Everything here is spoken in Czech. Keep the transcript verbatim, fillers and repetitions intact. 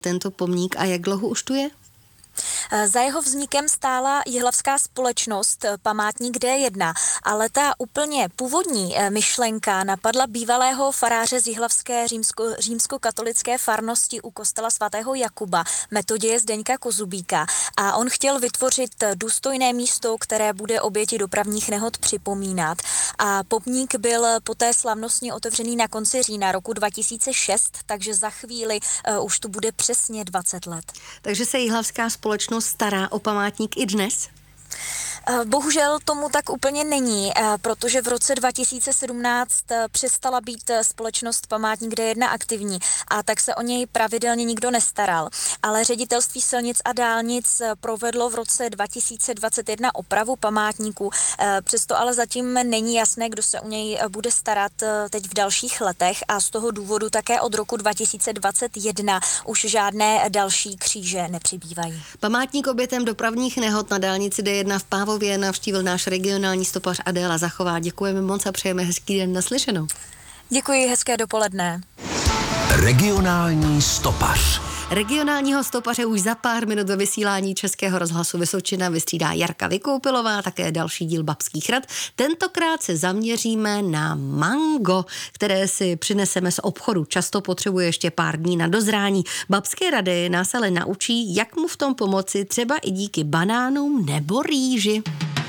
tento pomník a jak dlouho už tu je? Za jeho vznikem stála jihlavská společnost Památník D jedna, ale ta úplně původní myšlenka napadla bývalého faráře z jihlavské římsko, římskokatolické farnosti u kostela svatého Jakuba, Metoděje Zdeňka Kozubíka, a on chtěl vytvořit důstojné místo, které bude oběti dopravních nehod připomínat. A pomník byl poté slavnostně otevřený na konci října roku dva tisíce šest, takže za chvíli uh, už tu bude přesně dvacet let. Takže se jihlavská společnost stará o památník i dnes? Bohužel tomu tak úplně není, protože v roce dva tisíce sedmnáct přestala být společnost Památník D jedna aktivní a tak se o něj pravidelně nikdo nestaral. Ale Ředitelství silnic a dálnic provedlo v roce dva tisíce dvacet jedna opravu památníku, přesto ale zatím není jasné, kdo se o něj bude starat teď v dalších letech a z toho důvodu také od roku dva tisíce dvacet jedna už žádné další kříže nepřibývají. Památník obětem dopravních nehod na dálnici D jedna v Pávově navštívil náš regionální stopař Adéla Zachová. Děkujeme moc a přejeme hezký den, naslyšenou. Děkuji, hezké dopoledne. Regionální stopař. Regionálního stopaře už za pár minut ve vysílání Českého rozhlasu Vysočina vystřídá Jarka Vykoupilová, také další díl Babských rad. Tentokrát se zaměříme na mango, které si přineseme z obchodu. Často potřebuje ještě pár dní na dozrání. Babské rady nás ale naučí, jak mu v tom pomoci, třeba i díky banánům nebo rýži.